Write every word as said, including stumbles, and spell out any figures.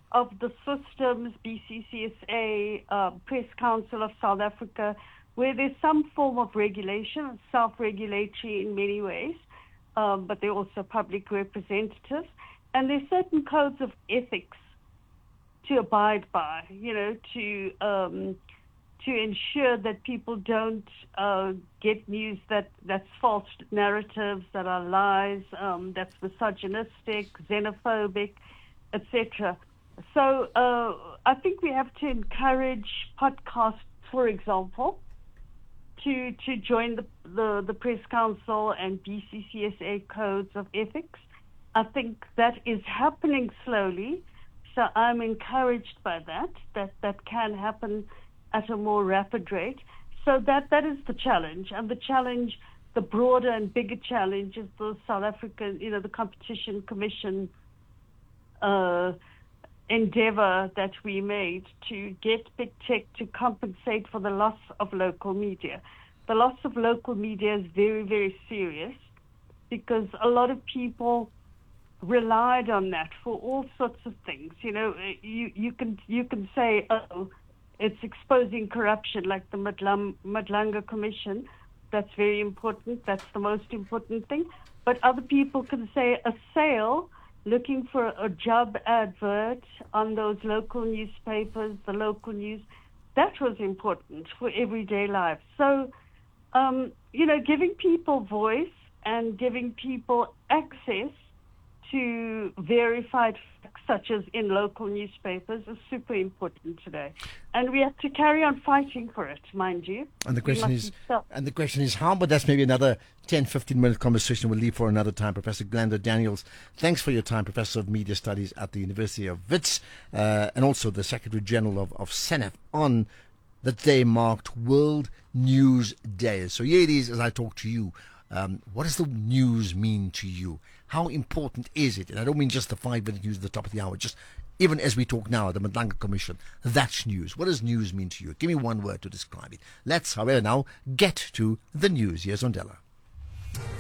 of the systems, B C C S A, uh, Press Council of South Africa, where there's some form of regulation, self-regulatory in many ways, um, but they're also public representatives. And there's certain codes of ethics to abide by, you know, to um, to ensure that people don't uh, get news that, that's false narratives, that are lies, um, that's misogynistic, xenophobic, et cetera. So uh, I think we have to encourage podcasts, for example, to to join the, the, the Press Council and B C C S A codes of ethics. I think that is happening slowly, so I'm encouraged by that, that that can happen at a more rapid rate. So that, that is the challenge. And the challenge, the broader and bigger challenge, is the South African, you know, the Competition Commission uh, endeavor that we made to get big tech to compensate for the loss of local media. The loss of local media is very, very serious because a lot of people relied on that for all sorts of things. You know, you, you can you can say, oh, it's exposing corruption, like the Madlam, Madlanga Commission. That's very important. That's the most important thing. But other people can say a sale, looking for a job advert on those local newspapers, the local news, that was important for everyday life. So, um, you know, giving people voice and giving people access to verified facts, such as in local newspapers, is super important today. And we have to carry on fighting for it, mind you. And the question is, and the question is how, but that's maybe another ten, fifteen minute conversation we'll leave for another time. Professor Glenda Daniels, thanks for your time, Professor of Media Studies at the University of Wits, uh, and also the Secretary General of, of S E N E F, on the day marked World News Day. So here it is as I talk to you. Um, what does the news mean to you? How important is it? And I don't mean just the five-minute news at the top of the hour, just even as we talk now, the Madlanga Commission, that's news. What does news mean to you? Give me one word to describe it. Let's, however, now get to the news. Here's Ondella.